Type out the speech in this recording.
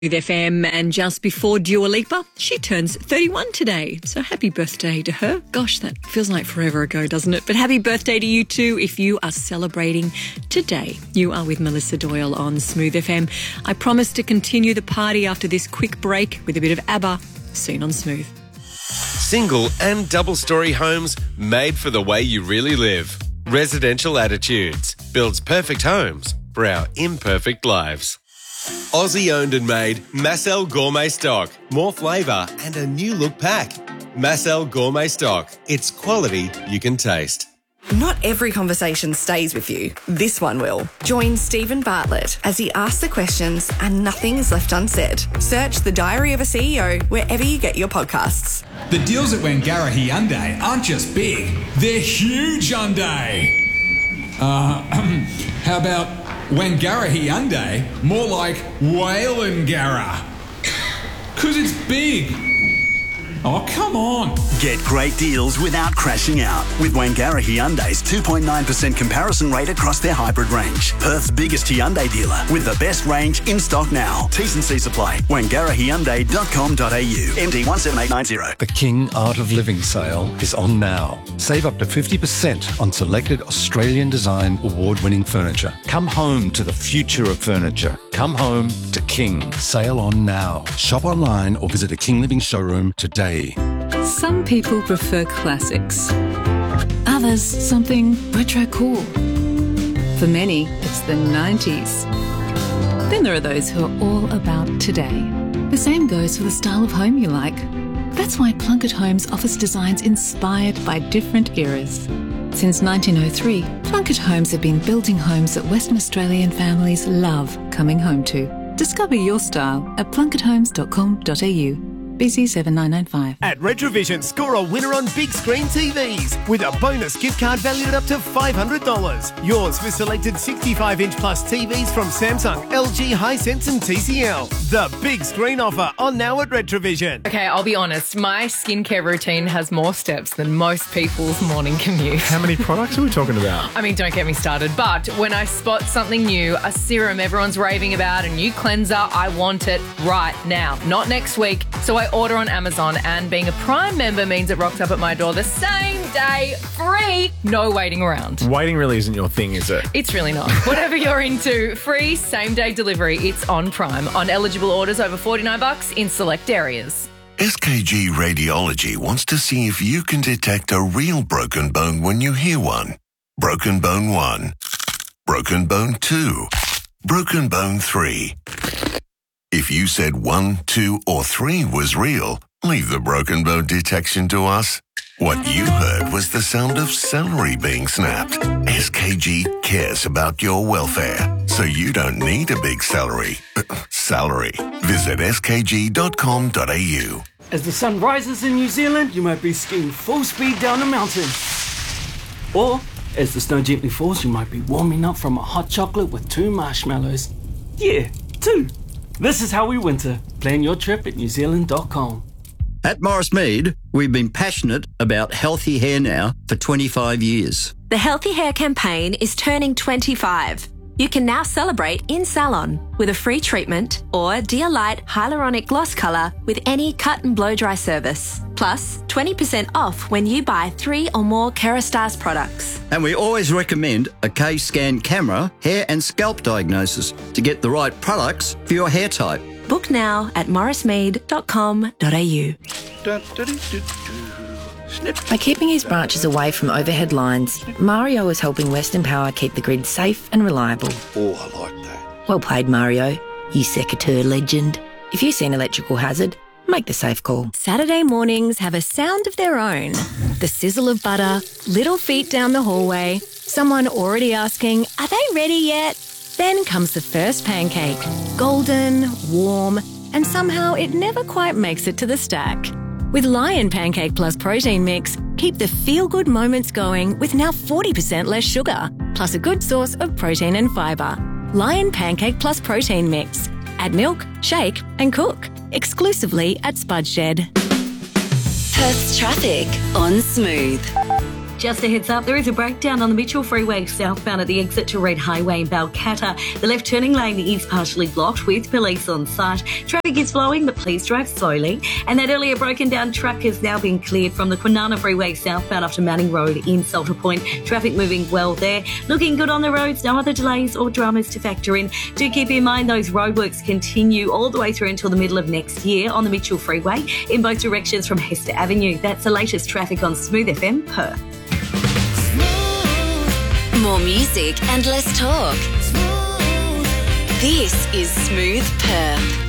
With FM, and just before Dua Lipa, she turns 31 today. So happy birthday to her. Gosh, that feels like forever ago, doesn't it? But happy birthday to you too if you are celebrating today. You are with Melissa Doyle on Smooth FM. I promise to continue the party after this quick break with a bit of ABBA, soon on Smooth. Single and double-storey homes made for the way you really live. Residential Attitudes builds perfect homes for our imperfect lives. Aussie owned and made Massel Gourmet Stock. More flavour and a new look pack. Massel Gourmet Stock. It's quality you can taste. Not every conversation stays with you. This one will. Join Stephen Bartlett as he asks the questions and nothing is left unsaid. Search The Diary of a CEO wherever you get your podcasts. The deals at Wangara Hyundai aren't just big, they're huge Hyundai. How about Wangara Hyundai, more like Whalengara? 'Cause it's big. Oh, come on. Get great deals without crashing out with Wangara Hyundai's 2.9% comparison rate across their hybrid range. Perth's biggest Hyundai dealer with the best range in stock now. T's and C's apply. WangaraHyundai.com.au. MD 17890. The King Art of Living sale is on now. Save up to 50% on selected Australian design award-winning furniture. Come home to the future of furniture. Come home to King. Sale on now. Shop online or visit a King Living showroom today. Some people prefer classics. Others, something retro cool. For many, it's the 90s. Then there are those who are all about today. The same goes for the style of home you like. That's why Plunket Homes offers designs inspired by different eras. Since 1903, Plunket Homes have been building homes that Western Australian families love coming home to. Discover your style at plunkethomes.com.au. BC 7995. At Retrovision, score a winner on big screen TVs with a bonus gift card valued at up to $500. Yours for selected 65-inch plus TVs from Samsung, LG, Hisense and TCL. The big screen offer on now at Retrovision. Okay, I'll be honest. My skincare routine has more steps than most people's morning commute. How many products are we talking about? I mean, don't get me started. But when I spot something new, a serum everyone's raving about, a new cleanser, I want it right now, not next week. So I order on Amazon, and being a Prime member means it rocks up at my door the same day, free, no waiting around. Waiting really isn't your thing, is it? It's really not. Whatever you're into, free same-day delivery, it's on Prime. On eligible orders over $49 in select areas. SKG Radiology wants to see if you can detect a real broken bone when you hear one. Broken bone 1. Broken bone 2. Broken bone 3. If you said 1, 2, or 3 was real, leave the broken bone detection to us. What you heard was the sound of celery being snapped. SKG cares about your welfare, so you don't need a big salary. Visit skg.com.au. As the sun rises in New Zealand, you might be skiing full speed down a mountain. Or, as the snow gently falls, you might be warming up from a hot chocolate with 2 marshmallows. Yeah, 2. This is how we winter. Plan your trip at newzealand.com. At Morris Mead, we've been passionate about healthy hair now for 25 years. The Healthy Hair campaign is turning 25. You can now celebrate in salon with a free treatment or Dear Light Hyaluronic Gloss Colour with any cut and blow dry service. Plus, 20% off when you buy 3 or more Kerastase products. And we always recommend a K-Scan camera, hair and scalp diagnosis to get the right products for your hair type. Book now at morrismead.com.au. By keeping his branches away from overhead lines, Mario is helping Western Power keep the grid safe and reliable. Oh, I like that. Well played, Mario, you secateur legend. If you see an electrical hazard, make the safe call. Saturday mornings have a sound of their own. The sizzle of butter, little feet down the hallway, someone already asking, are they ready yet? Then comes the first pancake, golden, warm, and somehow it never quite makes it to the stack. With Lion Pancake Plus Protein Mix, keep the feel-good moments going with now 40% less sugar, plus a good source of protein and fibre. Lion Pancake Plus Protein Mix. Add milk, shake and cook. Exclusively at Spud Shed. Perth's traffic on Smooth. Just a heads up, there is a breakdown on the Mitchell Freeway southbound at the exit to Red Highway in Balcatta. The left turning lane is partially blocked with police on site. Traffic is flowing, but please drive slowly. And that earlier broken down truck has now been cleared from the Kwinana Freeway southbound up to Manning Road in Salter Point. Traffic moving well there. Looking good on the roads, no other delays or dramas to factor in. Do keep in mind those roadworks continue all the way through until the middle of next year on the Mitchell Freeway in both directions from Hester Avenue. That's the latest traffic on Smooth FM Perth. More music and less talk. This is Smooth Perth.